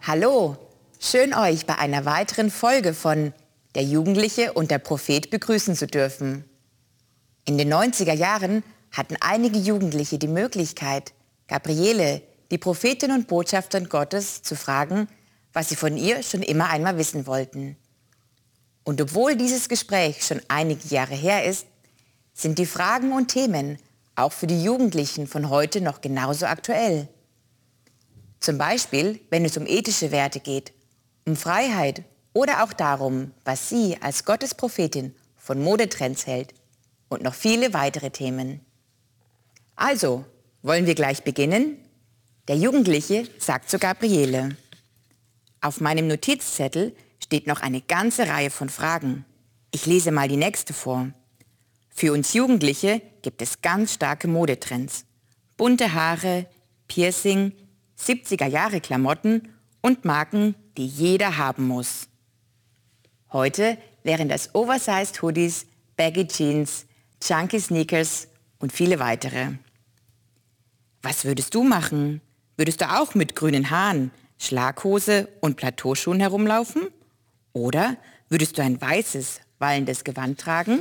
Hallo, schön euch bei einer weiteren Folge von Der Jugendliche und der Prophet begrüßen zu dürfen. In den 90er Jahren hatten einige Jugendliche die Möglichkeit, Gabriele, die Prophetin und Botschafterin Gottes, zu fragen, was sie von ihr schon immer einmal wissen wollten. Und obwohl dieses Gespräch schon einige Jahre her ist, sind die Fragen und Themen auch für die Jugendlichen von heute noch genauso aktuell. Zum Beispiel, wenn es um ethische Werte geht, um Freiheit oder auch darum, was sie als Gottes Prophetin von Modetrends hält und noch viele weitere Themen. Also, wollen wir gleich beginnen? Der Jugendliche sagt zu Gabriele: Auf meinem Notizzettel steht noch eine ganze Reihe von Fragen. Ich lese mal die nächste vor. Für uns Jugendliche gibt es ganz starke Modetrends. Bunte Haare, Piercing, 70er-Jahre-Klamotten und Marken, die jeder haben muss. Heute wären das Oversized Hoodies, Baggy Jeans, Chunky Sneakers und viele weitere. Was würdest du machen? Würdest du auch mit grünen Haaren, Schlaghose und Plateauschuhen herumlaufen? Oder würdest du ein weißes, wallendes Gewand tragen?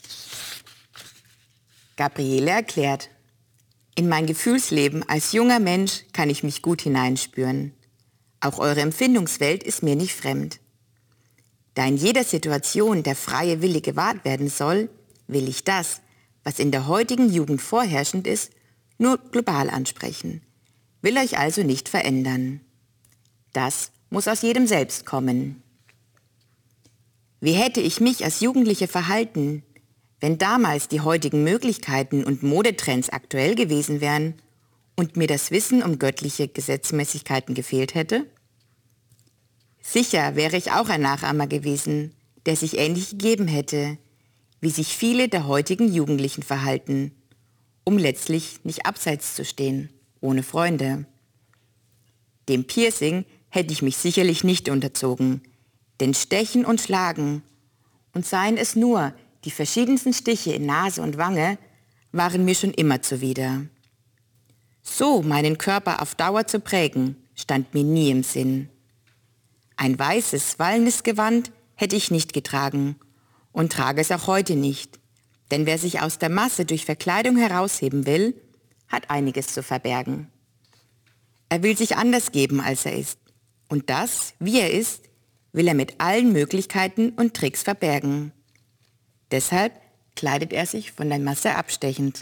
Gabriele erklärt: In mein Gefühlsleben als junger Mensch kann ich mich gut hineinspüren. Auch eure Empfindungswelt ist mir nicht fremd. Da in jeder Situation der freie Wille gewahrt werden soll, will ich das, was in der heutigen Jugend vorherrschend ist, nur global ansprechen. Will euch also nicht verändern. Das muss aus jedem selbst kommen. Wie hätte ich mich als Jugendliche verhalten, wenn damals die heutigen Möglichkeiten und Modetrends aktuell gewesen wären und mir das Wissen um göttliche Gesetzmäßigkeiten gefehlt hätte? Sicher wäre ich auch ein Nachahmer gewesen, der sich ähnlich gegeben hätte, wie sich viele der heutigen Jugendlichen verhalten, um letztlich nicht abseits zu stehen, ohne Freunde. Dem Piercing hätte ich mich sicherlich nicht unterzogen, denn Stechen und Schlagen, und seien es nur die verschiedensten Stiche in Nase und Wange, waren mir schon immer zuwider. So meinen Körper auf Dauer zu prägen, stand mir nie im Sinn. Ein weißes, wallendes Gewand hätte ich nicht getragen und trage es auch heute nicht, denn wer sich aus der Masse durch Verkleidung herausheben will, hat einiges zu verbergen. Er will sich anders geben, als er ist, und das, wie er ist, will er mit allen Möglichkeiten und Tricks verbergen. Deshalb kleidet er sich von der Masse abstechend.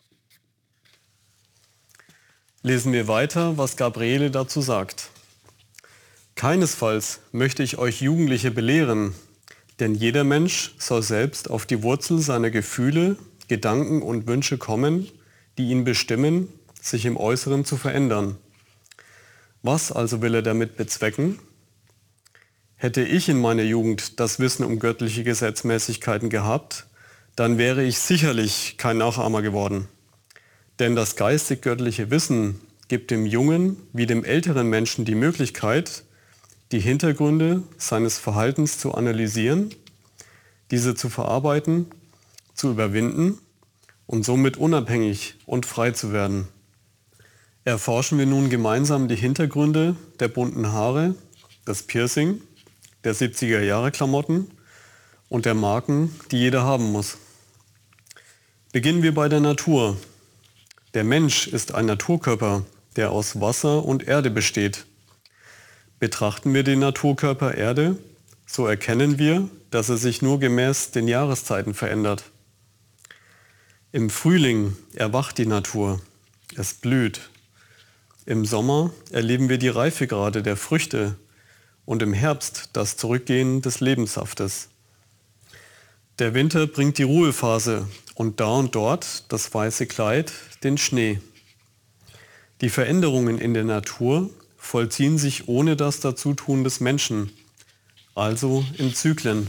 Lesen wir weiter, was Gabriele dazu sagt. Keinesfalls möchte ich euch Jugendliche belehren, denn jeder Mensch soll selbst auf die Wurzel seiner Gefühle, Gedanken und Wünsche kommen, die ihn bestimmen, sich im Äußeren zu verändern. Was also will er damit bezwecken? Hätte ich in meiner Jugend das Wissen um göttliche Gesetzmäßigkeiten gehabt, dann wäre ich sicherlich kein Nachahmer geworden. Denn das geistig-göttliche Wissen gibt dem jungen wie dem älteren Menschen die Möglichkeit, die Hintergründe seines Verhaltens zu analysieren, diese zu verarbeiten, zu überwinden und somit unabhängig und frei zu werden. Erforschen wir nun gemeinsam die Hintergründe der bunten Haare, des Piercing, der 70er-Jahre-Klamotten und der Marken, die jeder haben muss. Beginnen wir bei der Natur. Der Mensch ist ein Naturkörper, der aus Wasser und Erde besteht. Betrachten wir den Naturkörper Erde, so erkennen wir, dass er sich nur gemäß den Jahreszeiten verändert. Im Frühling erwacht die Natur, es blüht. Im Sommer erleben wir die Reifegrade der Früchte und im Herbst das Zurückgehen des Lebenssaftes. Der Winter bringt die Ruhephase und da und dort das weiße Kleid, den Schnee. Die Veränderungen in der Natur vollziehen sich ohne das Dazutun des Menschen, also in Zyklen.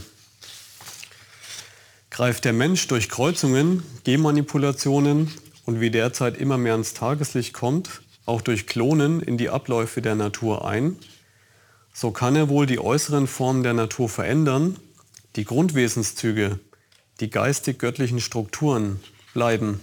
Greift der Mensch durch Kreuzungen, Genmanipulationen und wie derzeit immer mehr ans Tageslicht kommt, auch durch Klonen in die Abläufe der Natur ein, so kann er wohl die äußeren Formen der Natur verändern, die Grundwesenszüge, die geistig-göttlichen Strukturen bleiben.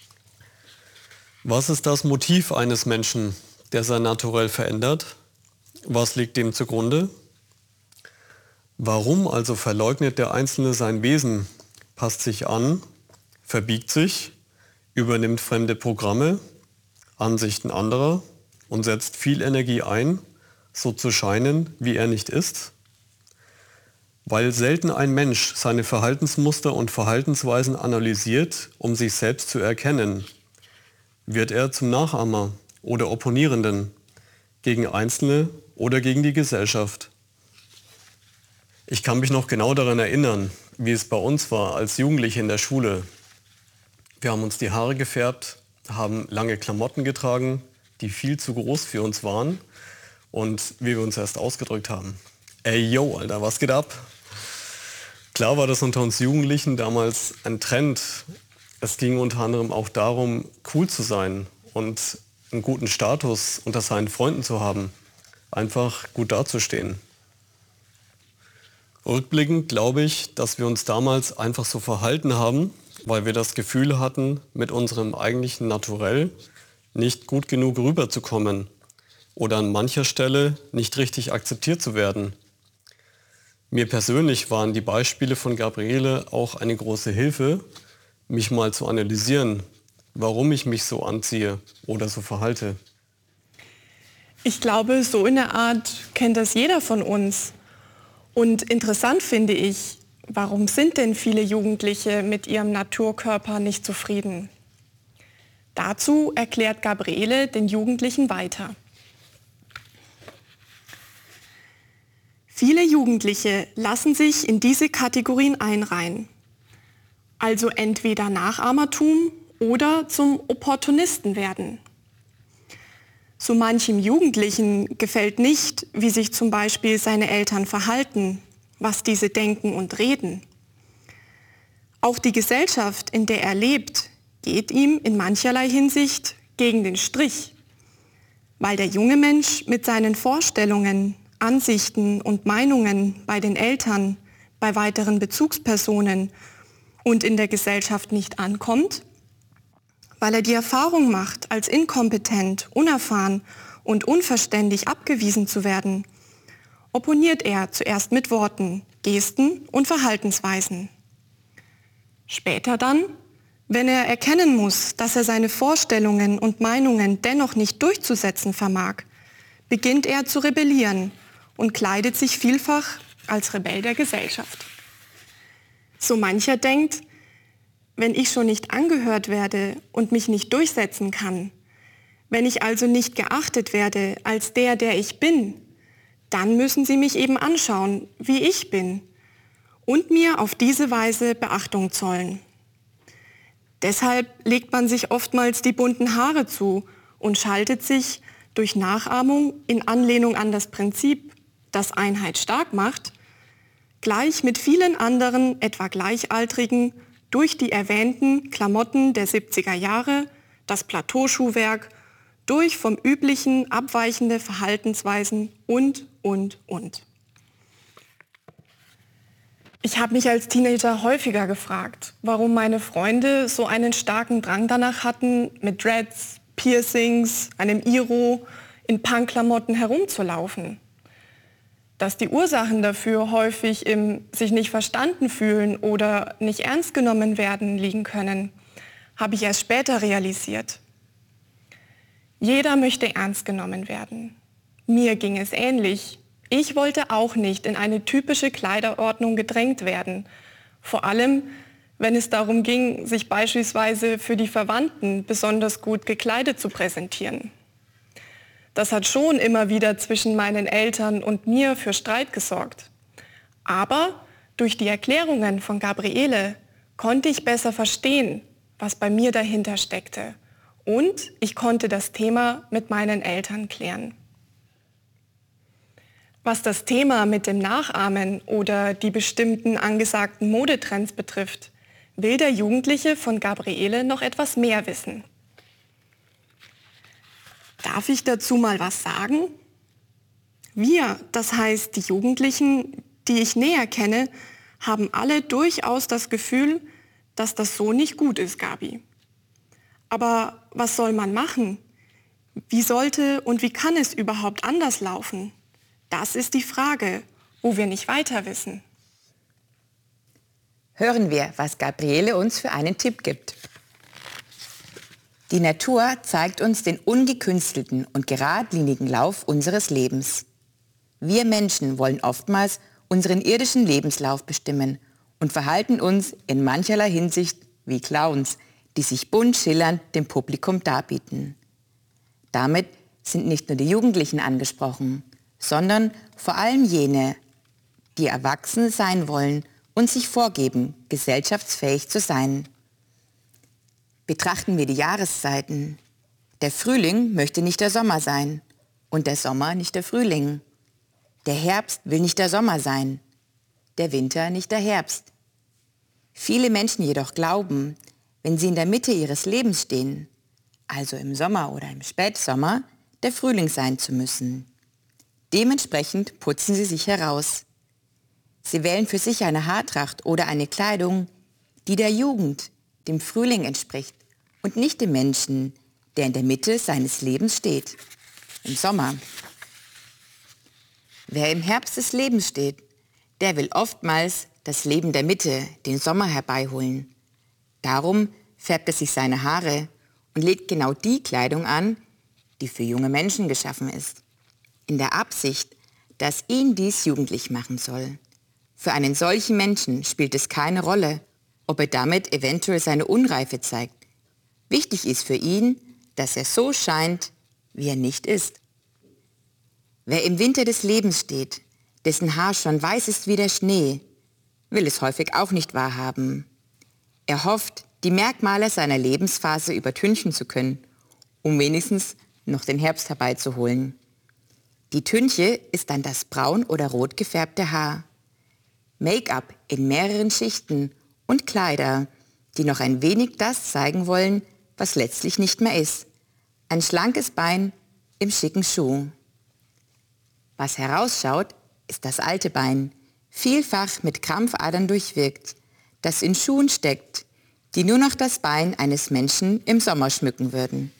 Was ist das Motiv eines Menschen, der sein Naturell verändert? Was liegt dem zugrunde? Warum also verleugnet der Einzelne sein Wesen, passt sich an, verbiegt sich, übernimmt fremde Programme, Ansichten anderer und setzt viel Energie ein, so zu scheinen, wie er nicht ist? Weil selten ein Mensch seine Verhaltensmuster und Verhaltensweisen analysiert, um sich selbst zu erkennen, wird er zum Nachahmer oder Opponierenden gegen Einzelne oder gegen die Gesellschaft. Ich kann mich noch genau daran erinnern, wie es bei uns war als Jugendliche in der Schule. Wir haben uns die Haare gefärbt, haben lange Klamotten getragen, die viel zu groß für uns waren und wie wir uns erst ausgedrückt haben. Ey, yo, Alter, was geht ab? Klar war das unter uns Jugendlichen damals ein Trend. Es ging unter anderem auch darum, cool zu sein und einen guten Status unter seinen Freunden zu haben. Einfach gut dazustehen. Rückblickend glaube ich, dass wir uns damals einfach so verhalten haben, weil wir das Gefühl hatten, mit unserem eigentlichen Naturell nicht gut genug rüberzukommen oder an mancher Stelle nicht richtig akzeptiert zu werden. Mir persönlich waren die Beispiele von Gabriele auch eine große Hilfe, mich mal zu analysieren, warum ich mich so anziehe oder so verhalte. Ich glaube, so in der Art kennt das jeder von uns. Und interessant finde ich, warum sind denn viele Jugendliche mit ihrem Naturkörper nicht zufrieden? Dazu erklärt Gabriele den Jugendlichen weiter. Viele Jugendliche lassen sich in diese Kategorien einreihen. Also entweder Nachahmertum oder zum Opportunisten werden. So manchem Jugendlichen gefällt nicht, wie sich zum Beispiel seine Eltern verhalten, was diese denken und reden. Auch die Gesellschaft, in der er lebt, geht ihm in mancherlei Hinsicht gegen den Strich, weil der junge Mensch mit seinen Vorstellungen, Ansichten und Meinungen bei den Eltern, bei weiteren Bezugspersonen und in der Gesellschaft nicht ankommt, weil er die Erfahrung macht, als inkompetent, unerfahren und unverständlich abgewiesen zu werden, opponiert er zuerst mit Worten, Gesten und Verhaltensweisen. Später dann, wenn er erkennen muss, dass er seine Vorstellungen und Meinungen dennoch nicht durchzusetzen vermag, beginnt er zu rebellieren und kleidet sich vielfach als Rebell der Gesellschaft. So mancher denkt, wenn ich schon nicht angehört werde und mich nicht durchsetzen kann, wenn ich also nicht geachtet werde als der, der ich bin, dann müssen sie mich eben anschauen, wie ich bin und mir auf diese Weise Beachtung zollen. Deshalb legt man sich oftmals die bunten Haare zu und schaltet sich durch Nachahmung in Anlehnung an das Prinzip, das Einheit stark macht, gleich mit vielen anderen, etwa Gleichaltrigen, durch die erwähnten Klamotten der 70er Jahre, das Plateauschuhwerk, durch vom üblichen abweichende Verhaltensweisen und. Ich habe mich als Teenager häufiger gefragt, warum meine Freunde so einen starken Drang danach hatten, mit Dreads, Piercings, einem Iro, in Punkklamotten herumzulaufen. Dass die Ursachen dafür häufig im sich nicht verstanden fühlen oder nicht ernst genommen werden liegen können, habe ich erst später realisiert. Jeder möchte ernst genommen werden. Mir ging es ähnlich. Ich wollte auch nicht in eine typische Kleiderordnung gedrängt werden. Vor allem, wenn es darum ging, sich beispielsweise für die Verwandten besonders gut gekleidet zu präsentieren. Das hat schon immer wieder zwischen meinen Eltern und mir für Streit gesorgt. Aber durch die Erklärungen von Gabriele konnte ich besser verstehen, was bei mir dahinter steckte. Und ich konnte das Thema mit meinen Eltern klären. Was das Thema mit dem Nachahmen oder die bestimmten angesagten Modetrends betrifft, will der Jugendliche von Gabriele noch etwas mehr wissen. Darf ich dazu mal was sagen? Wir, das heißt die Jugendlichen, die ich näher kenne, haben alle durchaus das Gefühl, dass das so nicht gut ist, Gabi. Aber was soll man machen? Wie sollte und wie kann es überhaupt anders laufen? Das ist die Frage, wo wir nicht weiter wissen. Hören wir, was Gabriele uns für einen Tipp gibt. Die Natur zeigt uns den ungekünstelten und geradlinigen Lauf unseres Lebens. Wir Menschen wollen oftmals unseren irdischen Lebenslauf bestimmen und verhalten uns in mancherlei Hinsicht wie Clowns, die sich bunt schillernd dem Publikum darbieten. Damit sind nicht nur die Jugendlichen angesprochen, sondern vor allem jene, die erwachsen sein wollen und sich vorgeben, gesellschaftsfähig zu sein. Betrachten wir die Jahreszeiten. Der Frühling möchte nicht der Sommer sein und der Sommer nicht der Frühling. Der Herbst will nicht der Sommer sein, der Winter nicht der Herbst. Viele Menschen jedoch glauben, wenn sie in der Mitte ihres Lebens stehen, also im Sommer oder im Spätsommer, der Frühling sein zu müssen. Dementsprechend putzen sie sich heraus. Sie wählen für sich eine Haartracht oder eine Kleidung, die der Jugend, dem Frühling entspricht und nicht dem Menschen, der in der Mitte seines Lebens steht, im Sommer. Wer im Herbst des Lebens steht, der will oftmals das Leben der Mitte, den Sommer herbeiholen. Darum färbt er sich seine Haare und legt genau die Kleidung an, die für junge Menschen geschaffen ist, in der Absicht, dass ihn dies jugendlich machen soll. Für einen solchen Menschen spielt es keine Rolle, ob er damit eventuell seine Unreife zeigt. Wichtig ist für ihn, dass er so scheint, wie er nicht ist. Wer im Winter des Lebens steht, dessen Haar schon weiß ist wie der Schnee, will es häufig auch nicht wahrhaben. Er hofft, die Merkmale seiner Lebensphase übertünchen zu können, um wenigstens noch den Herbst herbeizuholen. Die Tünche ist dann das braun oder rot gefärbte Haar. Make-up in mehreren Schichten und Kleider, die noch ein wenig das zeigen wollen, was letztlich nicht mehr ist. Ein schlankes Bein im schicken Schuh. Was herausschaut, ist das alte Bein, vielfach mit Krampfadern durchwirkt, das in Schuhen steckt, die nur noch das Bein eines Menschen im Sommer schmücken würden.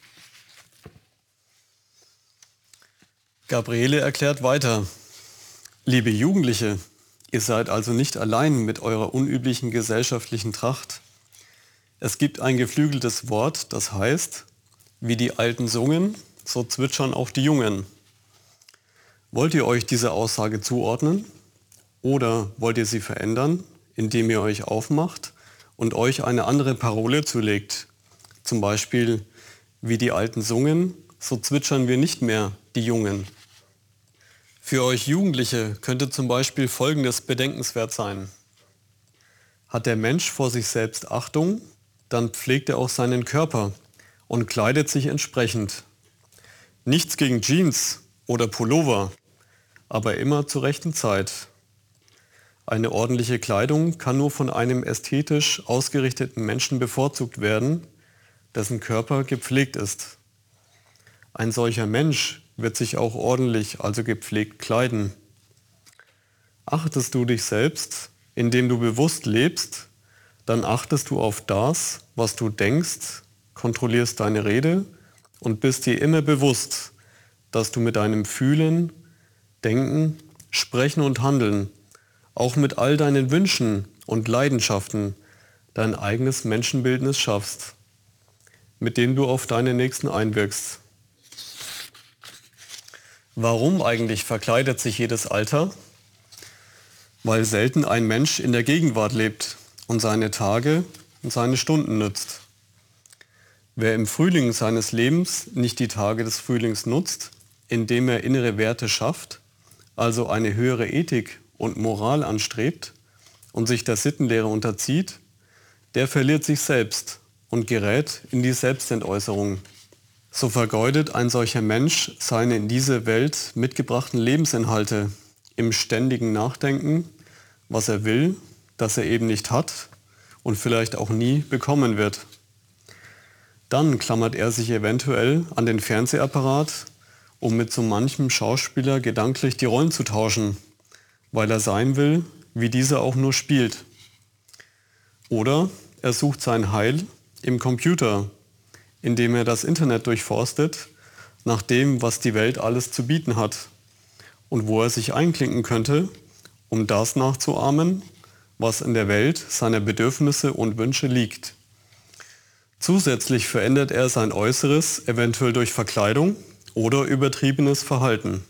Gabriele erklärt weiter: Liebe Jugendliche, ihr seid also nicht allein mit eurer unüblichen gesellschaftlichen Tracht. Es gibt ein geflügeltes Wort, das heißt, wie die Alten sungen, so zwitschern auch die Jungen. Wollt ihr euch diese Aussage zuordnen oder wollt ihr sie verändern, indem ihr euch aufmacht und euch eine andere Parole zulegt? Zum Beispiel, wie die Alten sungen, so zwitschern wir nicht mehr, die Jungen. Für euch Jugendliche könnte zum Beispiel Folgendes bedenkenswert sein. Hat der Mensch vor sich selbst Achtung, dann pflegt er auch seinen Körper und kleidet sich entsprechend. Nichts gegen Jeans oder Pullover, aber immer zur rechten Zeit. Eine ordentliche Kleidung kann nur von einem ästhetisch ausgerichteten Menschen bevorzugt werden, dessen Körper gepflegt ist. Ein solcher Mensch wird sich auch ordentlich, also gepflegt kleiden. Achtest du dich selbst, indem du bewusst lebst, dann achtest du auf das, was du denkst, kontrollierst deine Rede und bist dir immer bewusst, dass du mit deinem Fühlen, Denken, Sprechen und Handeln, auch mit all deinen Wünschen und Leidenschaften, dein eigenes Menschenbildnis schaffst, mit dem du auf deine Nächsten einwirkst. Warum eigentlich verkleidet sich jedes Alter? Weil selten ein Mensch in der Gegenwart lebt und seine Tage und seine Stunden nützt. Wer im Frühling seines Lebens nicht die Tage des Frühlings nutzt, indem er innere Werte schafft, also eine höhere Ethik und Moral anstrebt und sich der Sittenlehre unterzieht, der verliert sich selbst und gerät in die Selbstentäußerung. So vergeudet ein solcher Mensch seine in diese Welt mitgebrachten Lebensinhalte im ständigen Nachdenken, was er will, das er eben nicht hat und vielleicht auch nie bekommen wird. Dann klammert er sich eventuell an den Fernsehapparat, um mit so manchem Schauspieler gedanklich die Rollen zu tauschen, weil er sein will, wie dieser auch nur spielt. Oder er sucht sein Heil im Computer, indem er das Internet durchforstet, nach dem, was die Welt alles zu bieten hat, und wo er sich einklinken könnte, um das nachzuahmen, was in der Welt seiner Bedürfnisse und Wünsche liegt. Zusätzlich verändert er sein Äußeres, eventuell durch Verkleidung oder übertriebenes Verhalten.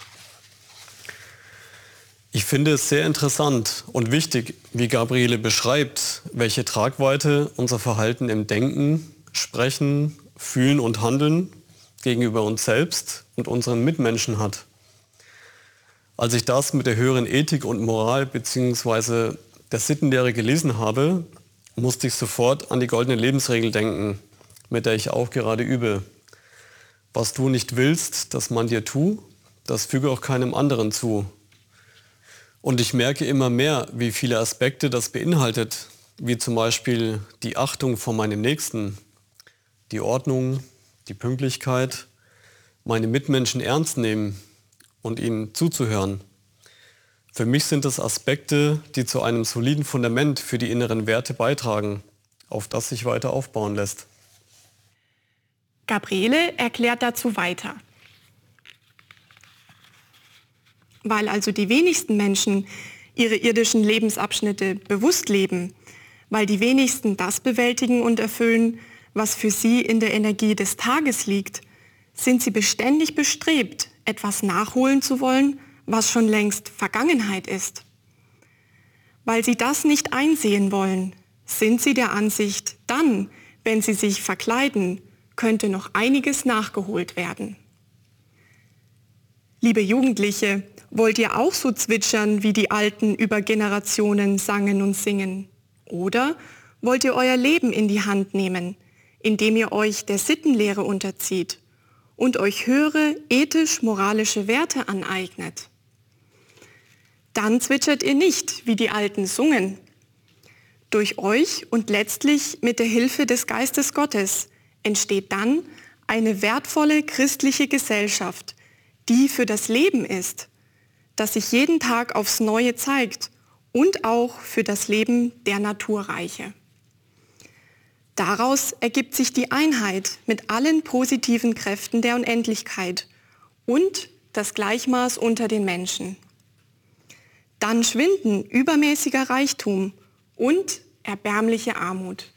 Ich finde es sehr interessant und wichtig, wie Gabriele beschreibt, welche Tragweite unser Verhalten im Denken, Sprechen, Fühlen und Handeln gegenüber uns selbst und unseren Mitmenschen hat. Als ich das mit der höheren Ethik und Moral bzw. der Sittenlehre gelesen habe, musste ich sofort an die goldene Lebensregel denken, mit der ich auch gerade übe. Was du nicht willst, dass man dir tut, das füge auch keinem anderen zu. Und ich merke immer mehr, wie viele Aspekte das beinhaltet, wie zum Beispiel die Achtung vor meinem Nächsten, die Ordnung, die Pünktlichkeit, meine Mitmenschen ernst nehmen und ihnen zuzuhören. Für mich sind das Aspekte, die zu einem soliden Fundament für die inneren Werte beitragen, auf das sich weiter aufbauen lässt. Gabriele erklärt dazu weiter. Weil also die wenigsten Menschen ihre irdischen Lebensabschnitte bewusst leben, weil die wenigsten das bewältigen und erfüllen, was für sie in der Energie des Tages liegt, sind sie beständig bestrebt, etwas nachholen zu wollen, was schon längst Vergangenheit ist. Weil sie das nicht einsehen wollen, sind sie der Ansicht, dann, wenn sie sich verkleiden, könnte noch einiges nachgeholt werden. Liebe Jugendliche, wollt ihr auch so zwitschern, wie die Alten über Generationen sangen und singen? Oder wollt ihr euer Leben in die Hand nehmen, indem ihr euch der Sittenlehre unterzieht und euch höhere ethisch-moralische Werte aneignet? Dann zwitschert ihr nicht, wie die Alten sungen. Durch euch und letztlich mit der Hilfe des Geistes Gottes entsteht dann eine wertvolle christliche Gesellschaft, die für das Leben ist, das sich jeden Tag aufs Neue zeigt und auch für das Leben der Naturreiche. Daraus ergibt sich die Einheit mit allen positiven Kräften der Unendlichkeit und das Gleichmaß unter den Menschen. Dann schwinden übermäßiger Reichtum und erbärmliche Armut.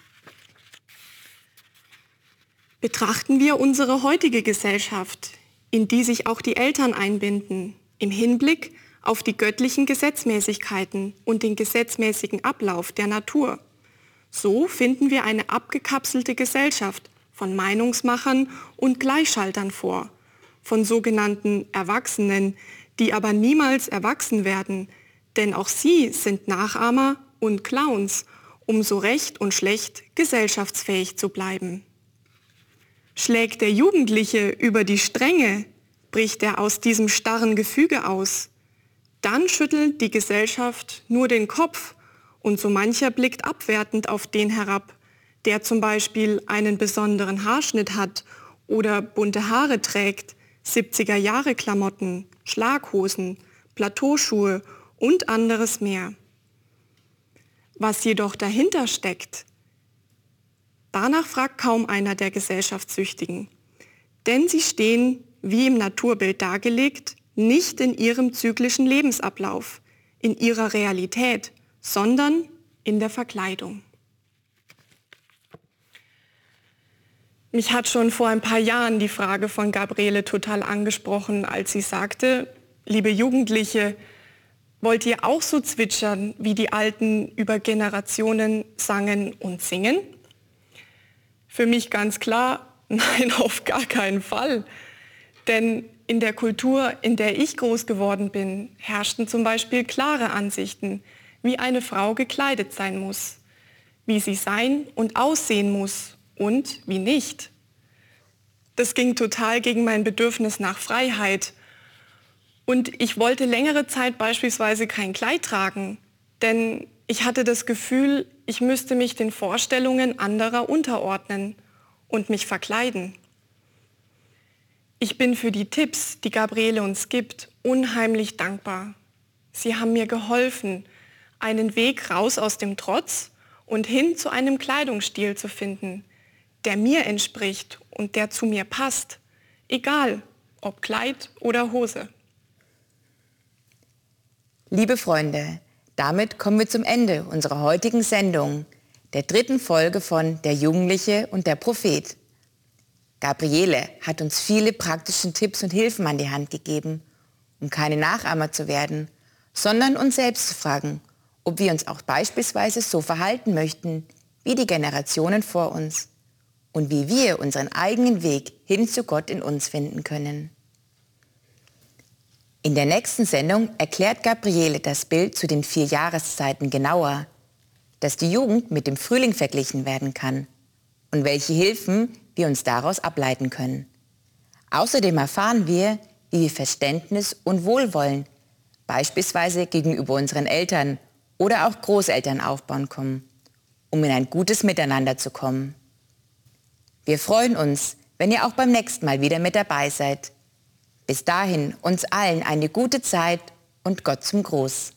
Betrachten wir unsere heutige Gesellschaft, in die sich auch die Eltern einbinden, im Hinblick auf die göttlichen Gesetzmäßigkeiten und den gesetzmäßigen Ablauf der Natur. So finden wir eine abgekapselte Gesellschaft von Meinungsmachern und Gleichschaltern vor, von sogenannten Erwachsenen, die aber niemals erwachsen werden, denn auch sie sind Nachahmer und Clowns, um so recht und schlecht gesellschaftsfähig zu bleiben. Schlägt der Jugendliche über die Stränge, bricht er aus diesem starren Gefüge aus, dann schüttelt die Gesellschaft nur den Kopf und so mancher blickt abwertend auf den herab, der zum Beispiel einen besonderen Haarschnitt hat oder bunte Haare trägt, 70er-Jahre-Klamotten, Schlaghosen, Plateauschuhe und anderes mehr. Was jedoch dahinter steckt, danach fragt kaum einer der Gesellschaftssüchtigen, denn sie stehen, wie im Naturbild dargelegt, nicht in ihrem zyklischen Lebensablauf, in ihrer Realität, sondern in der Verkleidung. Mich hat schon vor ein paar Jahren die Frage von Gabriele total angesprochen, als sie sagte, liebe Jugendliche, wollt ihr auch so zwitschern, wie die Alten über Generationen sangen und singen? Für mich ganz klar, nein, auf gar keinen Fall. Denn in der Kultur, in der ich groß geworden bin, herrschten zum Beispiel klare Ansichten, wie eine Frau gekleidet sein muss, wie sie sein und aussehen muss und wie nicht. Das ging total gegen mein Bedürfnis nach Freiheit. Und ich wollte längere Zeit beispielsweise kein Kleid tragen, denn ich hatte das Gefühl, ich müsste mich den Vorstellungen anderer unterordnen und mich verkleiden. Ich bin für die Tipps, die Gabriele uns gibt, unheimlich dankbar. Sie haben mir geholfen, einen Weg raus aus dem Trotz und hin zu einem Kleidungsstil zu finden, der mir entspricht und der zu mir passt, egal ob Kleid oder Hose. Liebe Freunde, damit kommen wir zum Ende unserer heutigen Sendung, der 3. Folge von Der Jugendliche und der Prophet. Gabriele hat uns viele praktische Tipps und Hilfen an die Hand gegeben, um keine Nachahmer zu werden, sondern uns selbst zu fragen, ob wir uns auch beispielsweise so verhalten möchten wie die Generationen vor uns und wie wir unseren eigenen Weg hin zu Gott in uns finden können. In der nächsten Sendung erklärt Gabriele das Bild zu den 4 Jahreszeiten genauer, dass die Jugend mit dem Frühling verglichen werden kann und welche Hilfen wir uns daraus ableiten können. Außerdem erfahren wir, wie wir Verständnis und Wohlwollen, beispielsweise gegenüber unseren Eltern oder auch Großeltern aufbauen können, um in ein gutes Miteinander zu kommen. Wir freuen uns, wenn ihr auch beim nächsten Mal wieder mit dabei seid. Bis dahin uns allen eine gute Zeit und Gott zum Gruß.